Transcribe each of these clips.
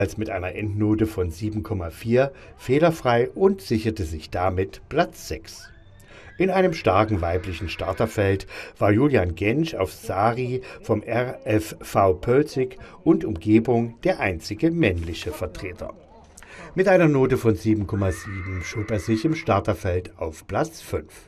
als mit einer Endnote von 7,4 fehlerfrei und sicherte sich damit Platz 6. In einem starken weiblichen Starterfeld war Julian Gensch auf Sari vom RFV Pölzig und Umgebung der einzige männliche Vertreter. Mit einer Note von 7,7 schob er sich im Starterfeld auf Platz 5.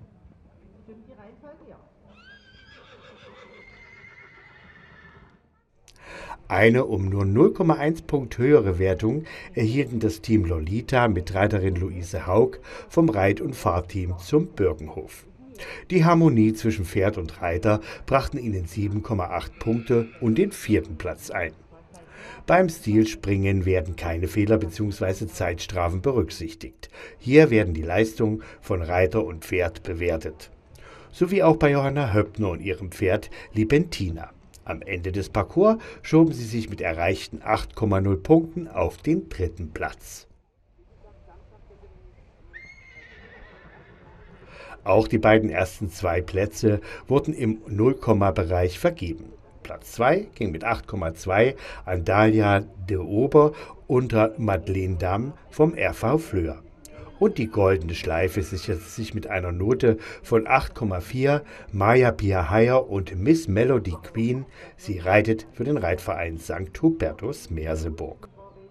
Eine um nur 0,1 Punkt höhere Wertung erhielten das Team Lolita mit Reiterin Luise Haug vom Reit- und Fahrteam zum Bürgenhof. Die Harmonie zwischen Pferd und Reiter brachten ihnen 7,8 Punkte und den 4. Platz ein. Beim Stilspringen werden keine Fehler bzw. Zeitstrafen berücksichtigt. Hier werden die Leistungen von Reiter und Pferd bewertet. Sowie auch bei Johanna Höppner und ihrem Pferd Libentina. Am Ende des Parcours schoben sie sich mit erreichten 8,0 Punkten auf den 3. Platz. Auch die beiden ersten 2 Plätze wurden im Nullkomma-Bereich vergeben. Platz 2 ging mit 8,2 an Dalia de Ober unter Madeleine Damm vom RV Flöhr. Und die goldene Schleife sicherte sich mit einer Note von 8,4 Maya Pia-Heyer und Miss Melody Queen. Sie reitet für den Reitverein St. Hubertus Merseburg.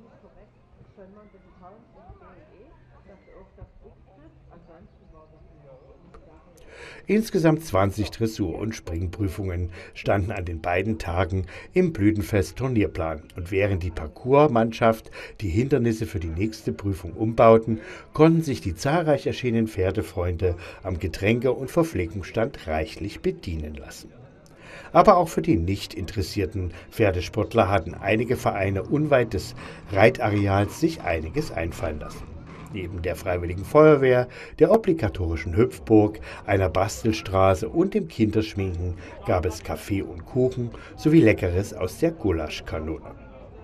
Insgesamt 20 Dressur- und Springprüfungen standen an den beiden Tagen im Blütenfest-Turnierplan. Und während die Parcoursmannschaft die Hindernisse für die nächste Prüfung umbauten, konnten sich die zahlreich erschienenen Pferdefreunde am Getränke- und Verpflegungsstand reichlich bedienen lassen. Aber auch für die nicht interessierten Pferdesportler hatten einige Vereine unweit des Reitareals sich einiges einfallen lassen. Neben der Freiwilligen Feuerwehr, der obligatorischen Hüpfburg, einer Bastelstraße und dem Kinderschminken gab es Kaffee und Kuchen sowie Leckeres aus der Gulaschkanone.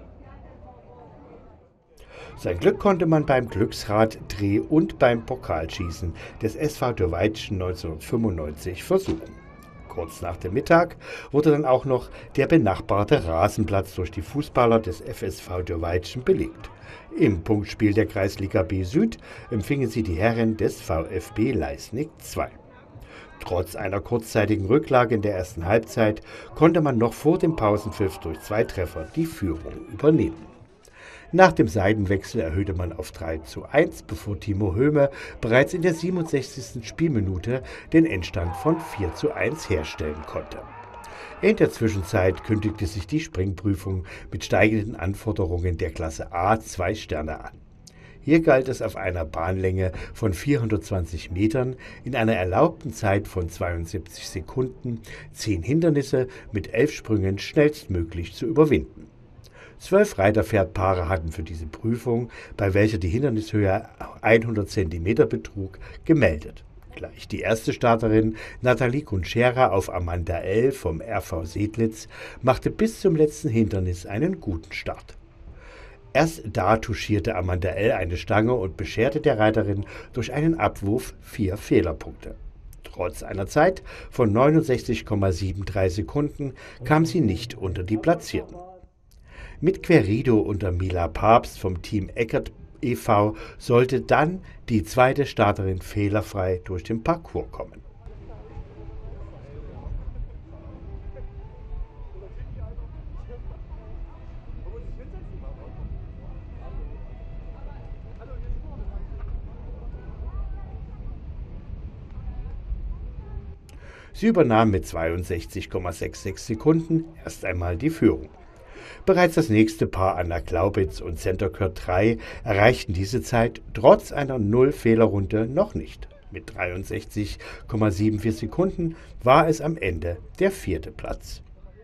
Sein Glück konnte man beim Glücksrad-Dreh und beim Pokalschießen des SV Dürrweitschen 1995 versuchen. Kurz nach dem Mittag wurde dann auch noch der benachbarte Rasenplatz durch die Fußballer des FSV Dürrweitschen belegt. Im Punktspiel der Kreisliga B Süd empfingen sie die Herren des VfB Leisnig II. Trotz einer kurzzeitigen Rücklage in der ersten Halbzeit konnte man noch vor dem Pausenpfiff durch 2 Treffer die Führung übernehmen. Nach dem Seitenwechsel erhöhte man auf 3:1, bevor Timo Höhme bereits in der 67. Spielminute den Endstand von 4:1 herstellen konnte. In der Zwischenzeit kündigte sich die Springprüfung mit steigenden Anforderungen der Klasse A 2 Sterne an. Hier galt es auf einer Bahnlänge von 420 Metern in einer erlaubten Zeit von 72 Sekunden 10 Hindernisse mit 11 Sprüngen schnellstmöglich zu überwinden. 12 Reiterpferdpaare hatten für diese Prüfung, bei welcher die Hindernishöhe 100 cm betrug, gemeldet. Gleich die erste Starterin, Nathalie Kunschera auf Amanda L. vom RV Sedlitz, machte bis zum letzten Hindernis einen guten Start. Erst da touchierte Amanda L. eine Stange und bescherte der Reiterin durch einen Abwurf 4 Fehlerpunkte. Trotz einer Zeit von 69,73 Sekunden kam sie nicht unter die Platzierten. Mit Querido unter Mila Papst vom Team Eckert e.V. sollte dann die zweite Starterin fehlerfrei durch den Parcours kommen. Sie übernahm mit 62,66 Sekunden erst einmal die Führung. Bereits das nächste Paar Anna Glaubitz und Center Kurt 3 erreichten diese Zeit trotz einer Null-Fehlerrunde noch nicht. Mit 63,74 Sekunden war es am Ende der 4. Platz.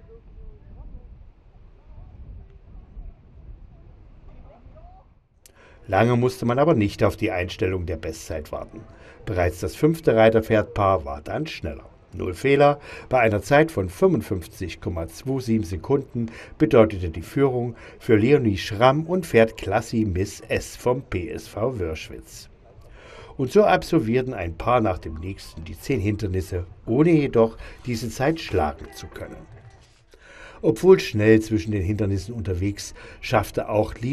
Lange musste man aber nicht auf die Einstellung der Bestzeit warten. Bereits das 5. Reiterpferdpaar war dann schneller. 0 Fehler bei einer Zeit von 55,27 Sekunden bedeutete die Führung für Leonie Schramm und Pferd Klassi Miss S vom PSV Wörschwitz. Und so absolvierten ein Paar nach dem nächsten die 10 Hindernisse, ohne jedoch diese Zeit schlagen zu können. Obwohl schnell zwischen den Hindernissen unterwegs, schaffte auch